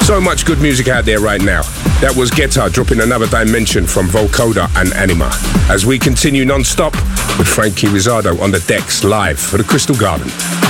So much good music out there right now. That was Guetta dropping another dimension from Vocoder and Anima. As we continue non-stop with Frankie Rizzardo on the decks live for the Crystal Garden.